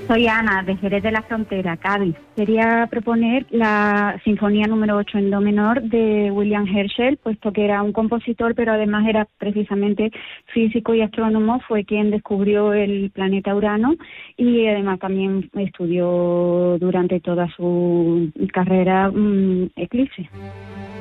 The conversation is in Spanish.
Soy Ana, de Jerez de la Frontera, Cádiz. Quería proponer la Sinfonía número 8 en do menor de William Herschel, puesto que era un compositor, pero además era precisamente físico y astrónomo, fue quien descubrió el planeta Urano y además también estudió durante toda su carrera eclipses.